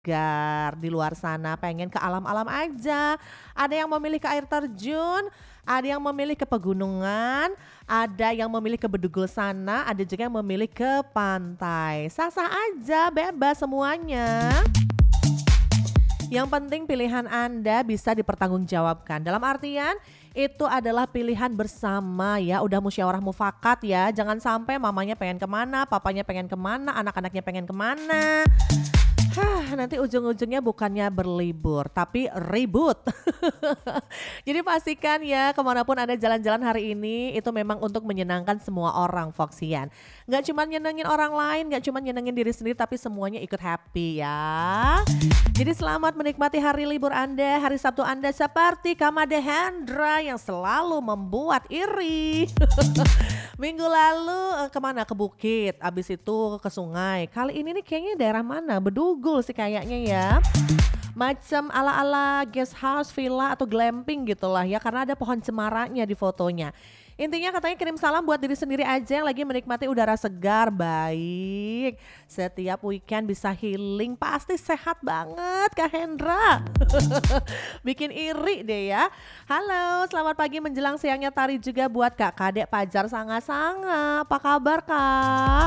segar di luar sana, pengen ke alam-alam aja. Ada yang memilih ke air terjun, ada yang memilih ke pegunungan, ada yang memilih ke Bedugul sana, ada juga yang memilih ke pantai. Sah-sah aja, bebas semuanya. Yang penting pilihan Anda bisa dipertanggungjawabkan. Dalam artian itu adalah pilihan bersama ya, udah musyawarah mufakat ya. Jangan sampai mamanya pengen kemana, papanya pengen kemana, anak-anaknya pengen kemana. Nanti ujung-ujungnya bukannya berlibur, tapi ribut. Jadi pastikan ya kemanapun Anda jalan-jalan hari ini itu memang untuk menyenangkan semua orang Foxian. Nggak cuma nyenengin orang lain, nggak cuma nyenengin diri sendiri, tapi semuanya ikut happy ya. Jadi selamat menikmati hari libur Anda, hari Sabtu Anda seperti Kamade Hendra yang selalu membuat iri. Minggu lalu kemana? Ke bukit, abis itu ke sungai. Kali ini nih kayaknya daerah mana? Bedugul sih kayaknya ya. Macam ala-ala guest house, villa atau glamping gitulah ya, karena ada pohon cemaranya di fotonya. Intinya katanya kirim salam buat diri sendiri aja yang lagi menikmati udara segar, baik. Setiap weekend bisa healing, pasti sehat banget Kak Hendra. Bikin iri deh ya. Halo, selamat pagi menjelang siangnya Tari juga buat Kak Kadek Pajar Sanga-Sanga. Apa kabar Kak?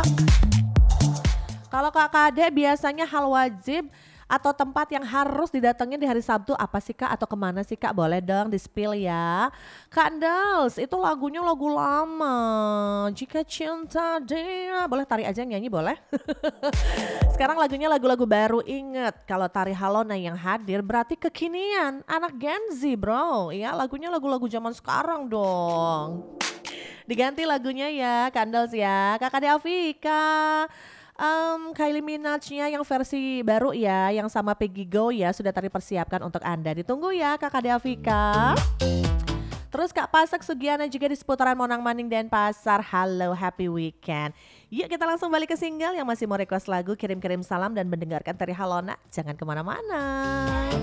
Kalau Kak Kadek biasanya hal wajib atau tempat yang harus didatengin di hari Sabtu apa sih Kak? Atau kemana sih Kak? Boleh dong di-spill ya. Kak Dals, itu lagunya lagu lama. Jika cinta dia. Boleh Tari aja yang nyanyi boleh? Sekarang lagunya lagu-lagu baru. Ingat kalau Tari Halona yang hadir berarti kekinian. Anak Gen Z bro. Ya lagunya lagu-lagu zaman sekarang dong. Diganti lagunya ya Kak Dals ya. Kakak Afika. Kylie Minaj-nya yang versi baru ya, yang sama Peggy Go ya, sudah Tari persiapkan untuk Anda. Ditunggu ya Kakak Afika. Terus Kak Pasek Sugiana juga di seputaran Monang Maning Denpasar. Halo, happy weekend. Yuk kita langsung balik ke single. Yang masih mau request lagu, kirim-kirim salam dan mendengarkan Tari Halona. Jangan kemana-mana.